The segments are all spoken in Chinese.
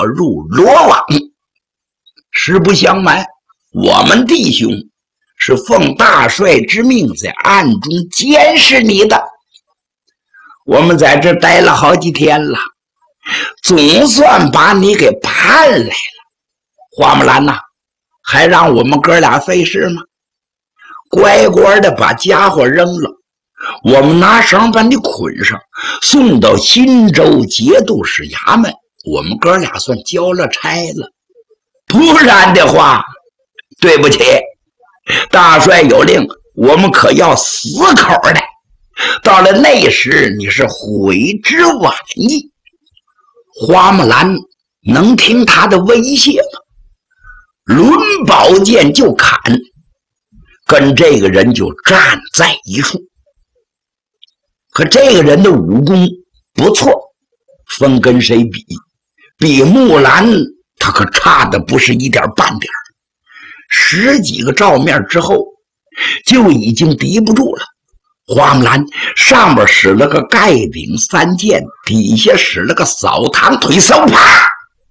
落入罗网。实不相瞒，我们弟兄是奉大帅之命在暗中监视你的。我们在这待了好几天了，总算把你给盼来了。花木兰呐，还让我们哥俩费事吗？乖乖的把家伙扔了，我们拿绳把你捆上，送到新州节度使衙门，我们哥俩算交了差了。不然的话，对不起，大帅有令，我们可要死口的。到了那时，你是悔之晚矣。花木兰能听他的威胁吗？抡宝剑就砍，跟这个人就站在一处。可这个人的武功不错，分跟谁比木兰他可差的不是一点半点。十几个照面之后，就已经敌不住了。花木兰上边使了个盖顶三剑，底下使了个扫堂腿扫，啪，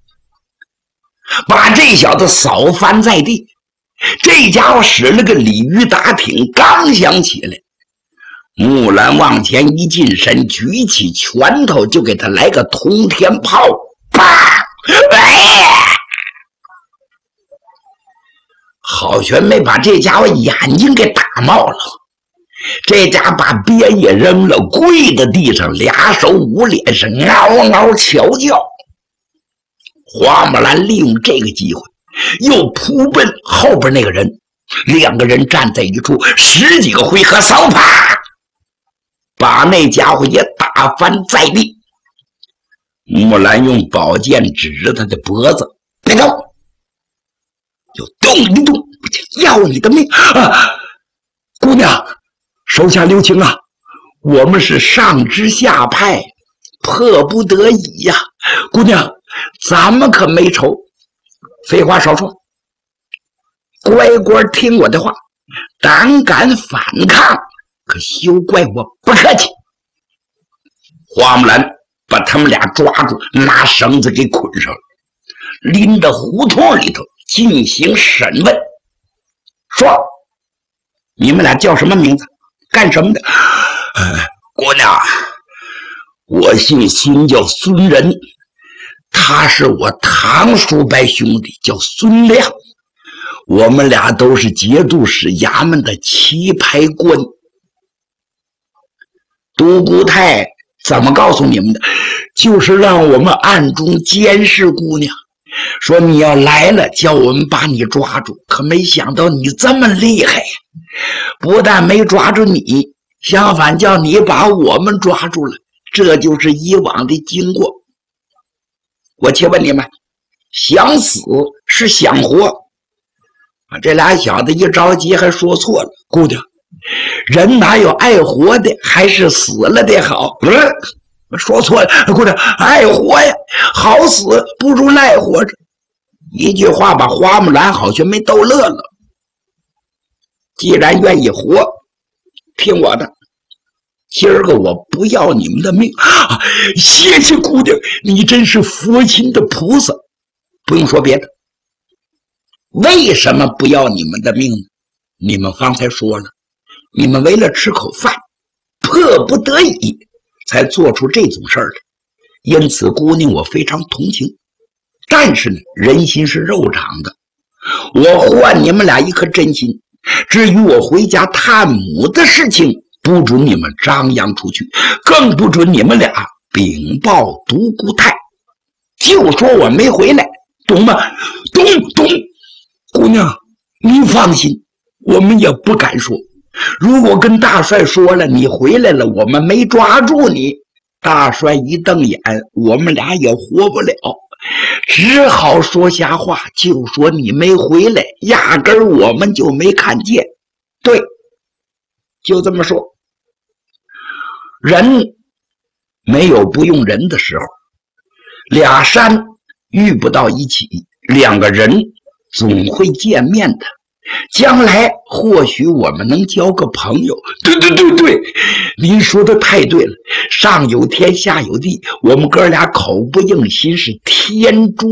把这小子扫翻在地。这家伙使了个鲤鱼打挺，刚想起来，木兰往前一近身，举起拳头就给他来个通天炮，啪！好悬没把这家伙眼睛给打冒了。这家把鞭也扔了，跪在地上，俩手捂脸，是嗷嗷瞧叫。花木兰利用这个机会又扑奔后边那个人，两个人站在一处，十几个回合扫，啪，把那家伙也打翻在地。木兰用宝剑指着他的脖子，别动，就动一动，要你的命啊！姑娘，手下留情啊，我们是上知下派，迫不得已呀。姑娘，咱们可没仇，废话少说，乖乖听我的话，胆敢反抗，可休怪我不客气。花木兰把他们俩抓住，拿绳子给捆上了，拎到胡同里头进行审问。说，你们俩叫什么名字？干什么的？姑娘，我姓孙，叫孙仁，他是我堂叔伯兄弟，叫孙亮。我们俩都是节度使衙门的棋牌官。独孤太怎么告诉你们的？就是让我们暗中监视姑娘，说你要来了，叫我们把你抓住。可没想到你这么厉害呀！不但没抓住你，相反叫你把我们抓住了。这就是以往的经过。我且问你们，想死是想活？这俩小子一着急还说错了。姑娘，人哪有爱活的，还是死了的好？说错了，姑娘，爱活呀，好死不如赖活着。一句话把花木兰好像没逗乐了。既然愿意活，听我的，今儿个我不要你们的命啊！谢谢姑娘，你真是佛心的菩萨。不用说别的，为什么不要你们的命呢？你们方才说了，你们为了吃口饭，迫不得已才做出这种事儿来。因此姑娘我非常同情，但是呢，人心是肉长的，我换你们俩一颗真心。至于我回家探母的事情，不准你们张扬出去，更不准你们俩禀报独孤太，就说我没回来，懂吗？懂。姑娘你放心，我们也不敢说。如果跟大帅说了你回来了，我们没抓住你，大帅一瞪眼，我们俩也活不了，只好说瞎话，就说你没回来，压根儿我们就没看见。对，就这么说。人没有不用人的时候，俩山遇不到一起，两个人总会见面的。将来或许我们能交个朋友。对，您说的太对了，上有天下有地，我们哥俩口不应心，是天诛